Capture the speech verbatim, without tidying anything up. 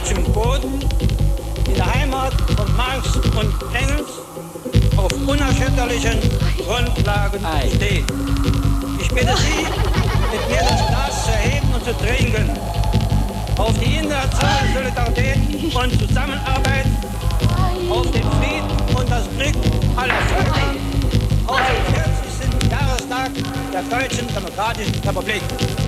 deutschem Boden, in der Heimat von Marx und Engels, auf unerschütterlichen Grundlagen steht. Ich bitte Sie, mit mir das Glas zu erheben und zu trinken. Auf die internationale Solidarität und Zusammenarbeit, auf den Frieden und das Glück aller Völker, auf den vierzigsten Jahrestag der Deutschen Demokratischen Republik.